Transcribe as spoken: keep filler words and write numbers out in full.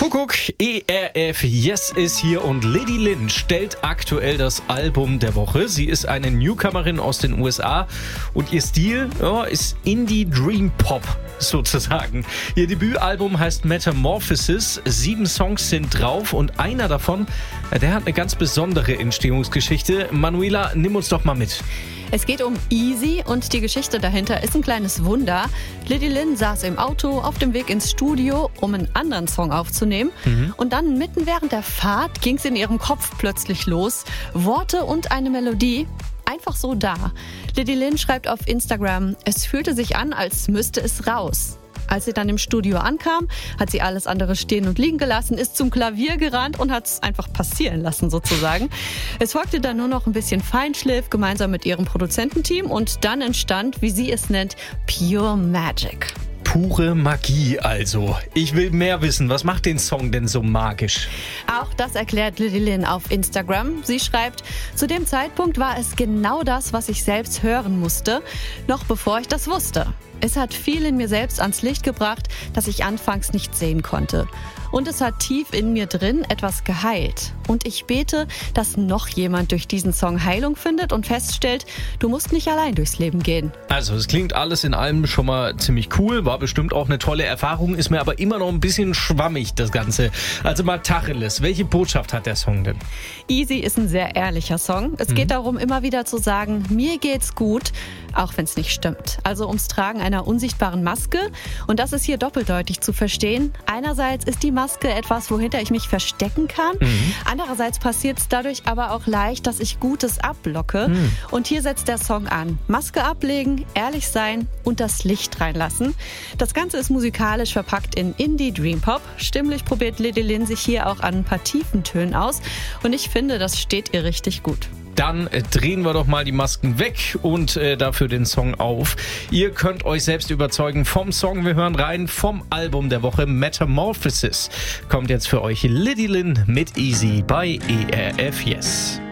Kuckuck, E R F Yes ist hier und Lady Lin stellt aktuell das Album der Woche. Sie ist eine Newcomerin aus den U S A und ihr Stil ja, ist Indie Dream Pop sozusagen. Ihr Debütalbum heißt Metamorphosis. Sieben Songs sind drauf und einer davon, der hat eine ganz besondere Entstehungsgeschichte. Manuela, nimm uns doch mal mit. Es geht um Easy und die Geschichte dahinter ist ein kleines Wunder. Lady Lin saß im Auto auf dem Weg ins Studio, um einen anderen Song aufzunehmen. Mhm. Und dann mitten während der Fahrt ging es in ihrem Kopf plötzlich los. Worte und eine Melodie. Einfach so da. Lady Lin schreibt auf Instagram, es fühlte sich an, als müsste es raus. Als sie dann im Studio ankam, hat sie alles andere stehen und liegen gelassen, ist zum Klavier gerannt und hat es einfach passieren lassen sozusagen. Es folgte dann nur noch ein bisschen Feinschliff gemeinsam mit ihrem Produzententeam und dann entstand, wie sie es nennt, Pure Magic. Pure Magie also. Ich will mehr wissen. Was macht den Song denn so magisch? Auch das erklärt Lady Lin auf Instagram. Sie schreibt, zu dem Zeitpunkt war es genau das, was ich selbst hören musste, noch bevor ich das wusste. Es hat viel in mir selbst ans Licht gebracht, das ich anfangs nicht sehen konnte. Und es hat tief in mir drin etwas geheilt. Und ich bete, dass noch jemand durch diesen Song Heilung findet und feststellt, du musst nicht allein durchs Leben gehen. Also es klingt alles in allem schon mal ziemlich cool, war bestimmt auch eine tolle Erfahrung, ist mir aber immer noch ein bisschen schwammig das Ganze. Also mal Tacheles, welche Botschaft hat der Song denn? Easy ist ein sehr ehrlicher Song. Es mhm. geht darum, immer wieder zu sagen, mir geht's gut, auch wenn es nicht stimmt. Also ums Tragen einer unsichtbaren Maske. Und das ist hier doppeldeutig zu verstehen. Einerseits ist die Maske etwas, wohinter ich mich verstecken kann. Mhm. Andererseits passiert es dadurch aber auch leicht, dass ich Gutes abblocke. Mhm. Und hier setzt der Song an. Maske ablegen, ehrlich sein und das Licht reinlassen. Das Ganze ist musikalisch verpackt in Indie Dream Pop. Stimmlich probiert Lady Lin sich hier auch an ein paar tiefen Tönen aus. Und ich finde, das steht ihr richtig gut. Dann äh, drehen wir doch mal die Masken weg und äh, dafür den Song auf. Ihr könnt euch selbst überzeugen vom Song. Wir hören rein vom Album der Woche Metamorphosis. Kommt jetzt für euch Lady Lin mit Easy bei E R F Yes.